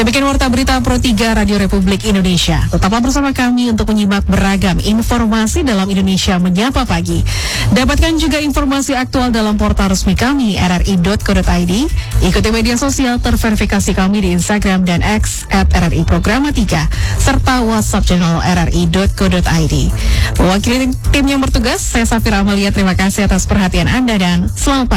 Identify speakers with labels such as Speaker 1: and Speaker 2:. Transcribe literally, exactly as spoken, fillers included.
Speaker 1: Demikian Warta Berita Pro tiga Radio Republik Indonesia. Tetaplah bersama kami untuk menyimak beragam informasi dalam Indonesia Menyapa Pagi. Dapatkan juga informasi aktual dalam portal resmi kami r r i dot co dot i d. Ikuti media sosial terverifikasi kami di Instagram dan X at r r i programa tiga serta WhatsApp channel r r i dot co dot i d. Mewakili tim yang bertugas, saya Safira Amalia. Terima kasih atas perhatian Anda dan selamat pagi.